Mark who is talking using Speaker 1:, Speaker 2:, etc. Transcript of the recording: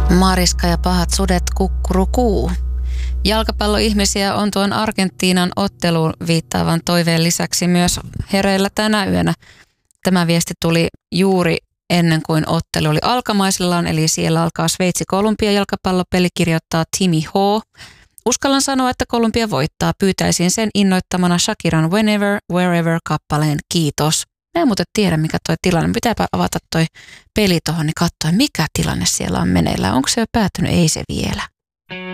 Speaker 1: Mariska ja pahat sudet kukkurukuu. Jalkapalloihmisiä on tuon Argentiinan otteluun viittaavan toiveen lisäksi myös hereillä tänä yönä. Tämä viesti tuli juuri ennen kuin ottelu oli alkamaisillaan, eli siellä alkaa Sveitsi-Kolumbia jalkapallopeli, kirjoittaa Timmy H. Uskallan sanoa, että Kolumbia voittaa. Pyytäisin sen innoittamana Shakiran Whenever, Wherever kappaleen kiitos. Mä en muuten tiedä, mikä toi tilanne. Pitääpä avata toi peli tohon, niin katsoa, mikä tilanne siellä on meneillään. Onko se jo päättynyt? Ei se vielä.